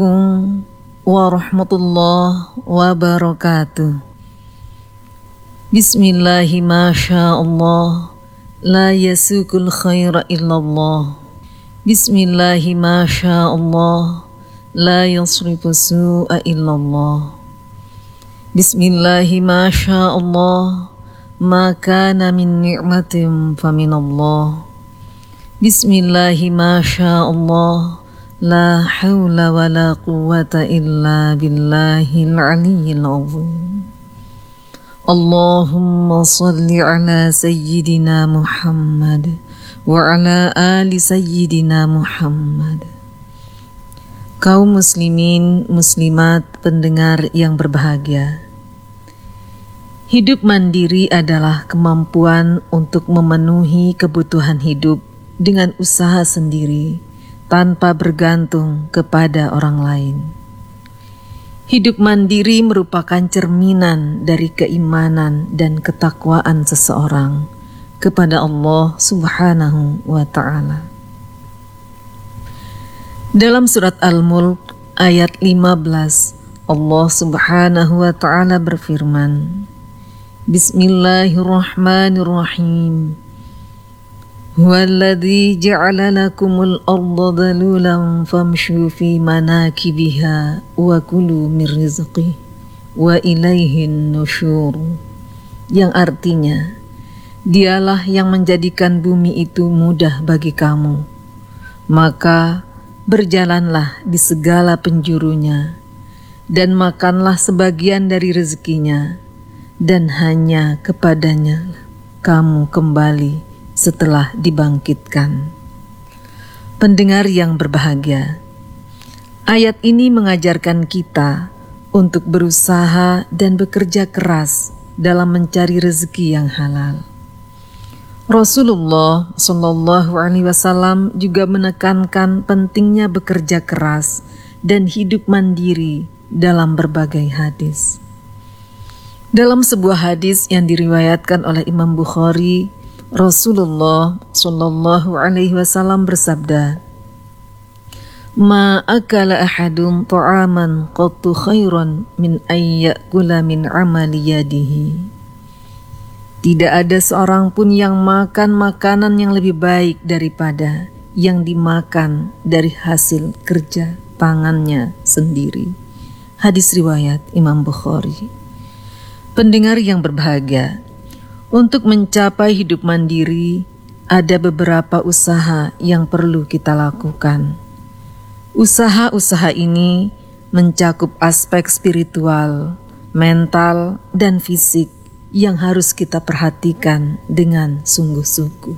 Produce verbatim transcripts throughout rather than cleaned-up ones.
Assalamualaikum warahmatullahi wabarakatuh. Bismillahi masyaallah, la yasukul khaira illallah. Bismillahi masyaallah, la yasrifu su'a illallah. Bismillahi masyaallah, ma kana min ni'matin faminallah. Bismillahi masyaallah, la hawla wa la quwwata illa billahil aliyyil azim. Allahumma salli ala sayyidina Muhammad wa ala ali sayyidina Muhammad. Kaum muslimin, muslimat, pendengar yang berbahagia. Hidup mandiri adalah kemampuan untuk memenuhi kebutuhan hidup dengan usaha sendiri, tanpa bergantung kepada orang lain. Hidup mandiri merupakan cerminan dari keimanan dan ketakwaan seseorang kepada Allah Subhanahu wa Ta'ala. Dalam surat Al-Mulk ayat lima belas, Allah Subhanahu wa Ta'ala berfirman, Bismillahirrahmanirrahim. Huwallazi ja'ala lakumul arda dhalulan famshu fi manakibiha wa kulu min rizqih wa ilaihin nusyur. Yang artinya, Dialah yang menjadikan bumi itu mudah bagi kamu, maka berjalanlah di segala penjurunya dan makanlah sebagian dari rezekinya, dan hanya kepadanya kamu kembali setelah dibangkitkan. Pendengar yang berbahagia, ayat ini mengajarkan kita untuk berusaha dan bekerja keras dalam mencari rezeki yang halal. Rasulullah Shallallahu Alaihi Wasallam juga menekankan pentingnya bekerja keras dan hidup mandiri dalam berbagai hadis. Dalam sebuah hadis yang diriwayatkan oleh Imam Bukhari, Rasulullah Shallallahu Alaihi Wasallam bersabda, Ma akala ahadun ta'aman qattu khairan min ayyakula min amali yadihi. Tidak ada seorang pun yang makan makanan yang lebih baik daripada yang dimakan dari hasil kerja tangannya sendiri. Hadis riwayat Imam Bukhari. Pendengar yang berbahagia, untuk mencapai hidup mandiri, ada beberapa usaha yang perlu kita lakukan. Usaha-usaha ini mencakup aspek spiritual, mental, dan fisik yang harus kita perhatikan dengan sungguh-sungguh.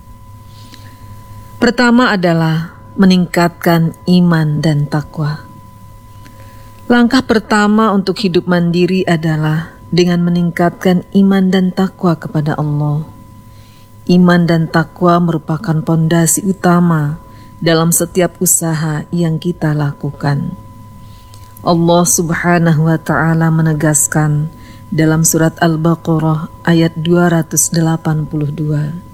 Pertama adalah meningkatkan iman dan takwa. Langkah pertama untuk hidup mandiri adalah dengan meningkatkan iman dan takwa kepada Allah. Iman dan takwa merupakan pondasi utama dalam setiap usaha yang kita lakukan. Allah Subhanahu wa Ta'ala menegaskan dalam surat Al-Baqarah ayat dua ratus delapan puluh dua,